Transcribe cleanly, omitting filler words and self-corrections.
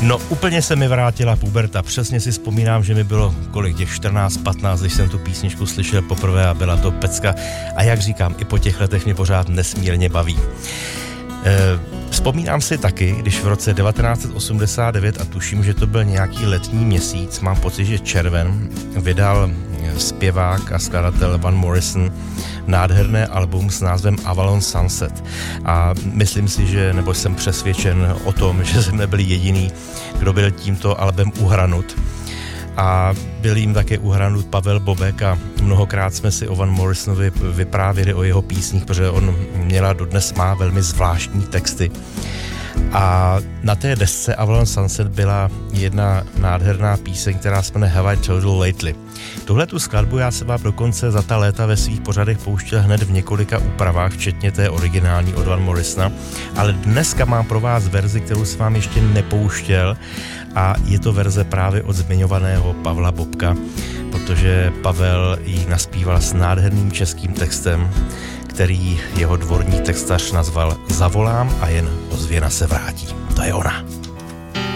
No, úplně se mi vrátila puberta. Přesně si vzpomínám, že mi bylo kolik těch 14-15, když jsem tu písničku slyšel poprvé a byla to pecka. A jak říkám, i po těch letech mě pořád nesmírně baví. Vzpomínám si taky, když v roce 1989, a tuším, že to byl nějaký letní měsíc, mám pocit, že červen, vydal zpěvák a skladatel Van Morrison nádherné album s názvem Avalon Sunset. A myslím si, že, nebo jsem přesvědčen o tom, že jsem nebyl jediný, kdo byl tímto albem uhranut. A byl jim také uhranut Pavel Bobek a mnohokrát jsme si o Van Morrisonovi vyprávěli o jeho písních, protože on měla dodnes má velmi zvláštní texty. A na té desce Avalon Sunset byla jedna nádherná píseň, která se jmenuje Have I Told You Lately. Tuhle tu skladbu já se vám dokonce za ta léta ve svých pořadech pouštěl hned v několika úpravách, včetně té originální od Van Morrisona, ale dneska mám pro vás verzi, kterou jsem vám ještě nepouštěl, a je to verze právě od zmiňovaného Pavla Bobka, protože Pavel ji naspíval s nádherným českým textem, který jeho dvorní textař nazval Zavolám a jen ozvěna se vrátí. To je ona.